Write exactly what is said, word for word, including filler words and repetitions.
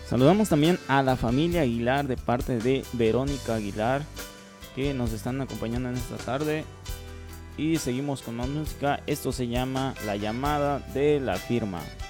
Saludamos también a la familia Aguilar de parte de Verónica Aguilar, que nos están acompañando en esta tarde. Y seguimos con más música. Esto se llama La llamada de la firma.